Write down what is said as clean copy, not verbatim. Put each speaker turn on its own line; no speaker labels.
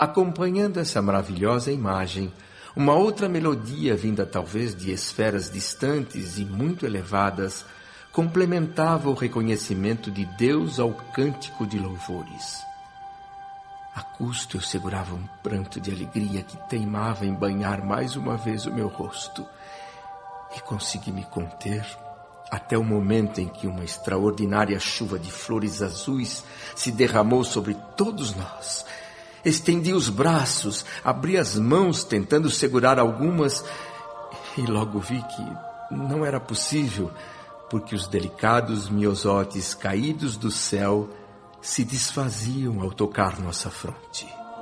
Acompanhando essa maravilhosa imagem, uma outra melodia, vinda talvez de esferas distantes e muito elevadas, complementava o reconhecimento de Deus ao cântico de louvores. A custo eu segurava um pranto de alegria que teimava em banhar mais uma vez o meu rosto, e consegui me conter até o momento em que uma extraordinária chuva de flores azuis se derramou sobre todos nós. Estendi os braços, abri as mãos tentando segurar algumas, e logo vi que não era possível, porque os delicados miosotes caídos do céu se desfaziam ao tocar nossa fronte.